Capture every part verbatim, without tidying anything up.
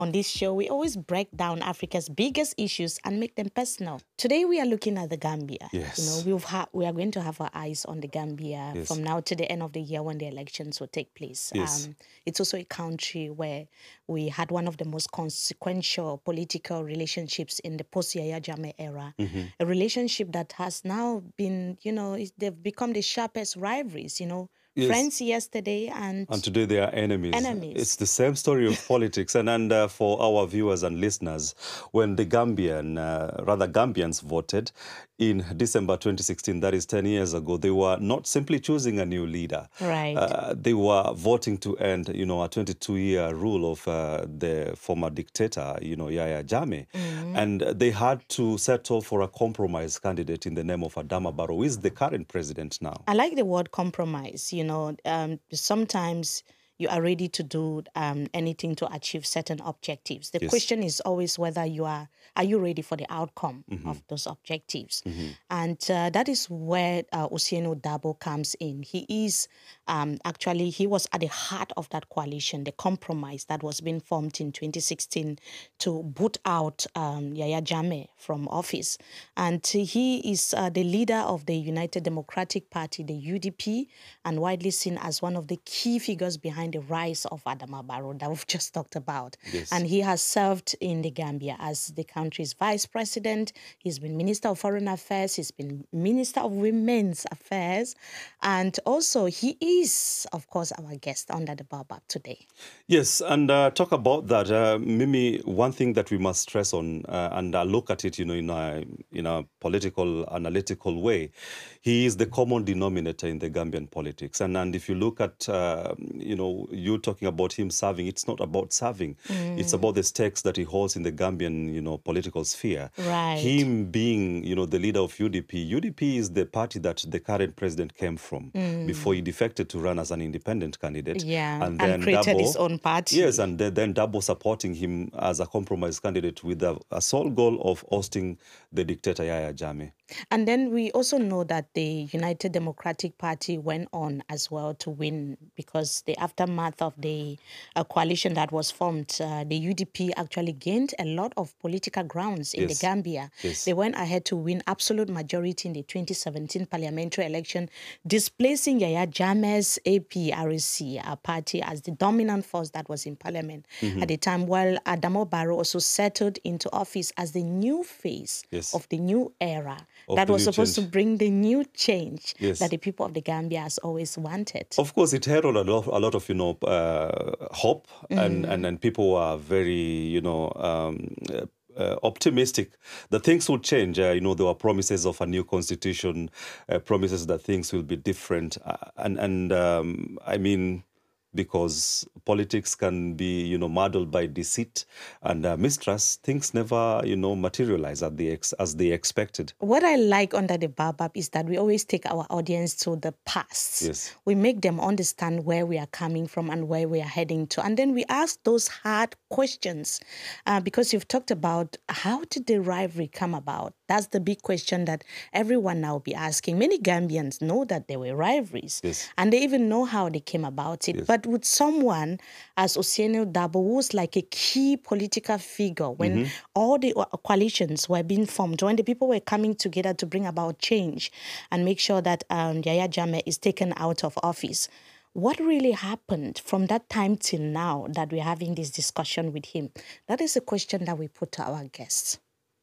On this show, we always break down Africa's biggest issues and make them personal. Today, we are looking at the Gambia. Yes. You know, we've ha- we are going to have our eyes on the Gambia Yes. from now to the end of the year when the elections will take place. Yes. Um, it's also a country where we had one of the most consequential political relationships in the post-Yaya Jammeh era. Mm-hmm. A relationship that has now been, you know, it's- they've become the sharpest rivalries, you know. Yes. Friends yesterday and, And today they are enemies. Enemies. It's the same story of politics. And, and uh, for our viewers and listeners, when the Gambian, uh, rather Gambians voted in December twenty sixteen, that is ten years ago, they were not simply choosing a new leader. Right. Uh, they were voting to end, you know, a twenty-two year rule of uh, the former dictator, you know, Yaya Jammeh. Mm-hmm. And they had to settle for a compromise candidate in the name of Adama Barrow, who is the current president now. I like the word compromise. You know, um, sometimes you are ready to do um, anything to achieve certain objectives. The Yes. question is always whether you are, are you ready for the outcome Mm-hmm. of those objectives? Mm-hmm. And uh, that is where uh, Ousainou Darboe comes in. He is um, actually, he was at the heart of that coalition, the compromise that was being formed in twenty sixteen to boot out um, Yaya Jammeh from office. And he is uh, the leader of the United Democratic Party, the U D P, and widely seen as one of the key figures behind the rise of Adama Barrow that we've just talked about. Yes. And he has served in the Gambia as the country's vice president. He's been Minister of Foreign Affairs. He's been Minister of Women's Affairs. And also he is, of course, our guest under the Baobab today. Yes, and uh, talk about that. Uh, Mimi, one thing that we must stress on, uh, and uh, look at it, you know, in a, in a political, analytical way, he is the common denominator in the Gambian politics. And, and if you look at, uh, you know, you talking about him serving, it's not about serving. Mm. It's about the stakes that he holds in the Gambian, you know, political sphere. Right. Him being, you know, the leader of U D P. U D P is the party that the current president came from Mm. before he defected to run as an independent candidate. Yeah, And and then created his Darboe- own party. Yes, and then, then Darboe supporting him as a compromise candidate with a, a sole goal of ousting the dictator Yaya Jammeh. And then we also know that the United Democratic Party went on as well to win because the aftermath of the uh, coalition that was formed, uh, the U D P actually gained a lot of political grounds in Yes. the Gambia. Yes. They went ahead to win absolute majority in the twenty seventeen parliamentary election, displacing Yaya Jammeh's A P R C, a party, as the dominant force that was in parliament Mm-hmm. at the time, while Adama Barrow also settled into office as the new face Yes. of the new era Of that the was new supposed change. to bring the new change Yes. that the people of the Gambia has always wanted. Of course, it heralded a lot, a lot of, you know, uh, hope, and, and and people were very, you know, um, uh, uh, optimistic that things would change. Uh, you know, there were promises of a new constitution, uh, promises that things will be different, uh, and and um, I mean, because politics can be, you know, muddled by deceit and uh, mistrust, things never, you know, materialize as they, ex- as they expected. What I like under the Baobab is that we always take our audience to the past. Yes. We make them understand where we are coming from and where we are heading to. And then we ask those hard questions uh, because you've talked about how did the rivalry come about? That's the big question that everyone now be asking. Many Gambians know that there were rivalries. Yes. And they even know how they came about it. Yes. But with someone as Ousainou Darboe, who was like a key political figure when all the uh, coalitions were being formed, when the people were coming together to bring about change and make sure that um, Yaya Jammeh is taken out of office, what really happened from that time till now that we're having this discussion with him? That is a question that we put to our guests.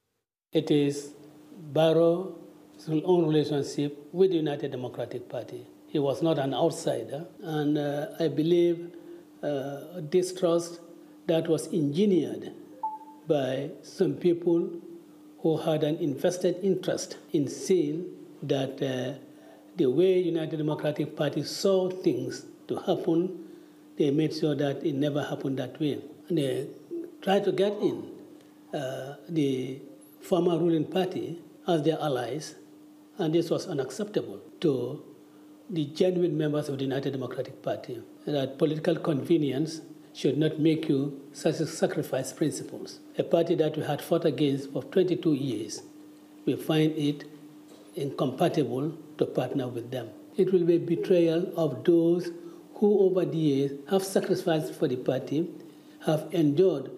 It is Barrow's own relationship with the United Democratic Party. He was not an outsider, and uh, I believe uh, distrust that was engineered by some people who had an invested interest in seeing that uh, the way United Democratic Party saw things to happen, they made sure that it never happened that way. And they tried to get in uh, the former ruling party as their allies, and this was unacceptable to the genuine members of the United Democratic Party, that political convenience should not make you sacrifice principles. A party that we had fought against for twenty-two years, we find it incompatible to partner with them. It will be a betrayal of those who over the years have sacrificed for the party, have endured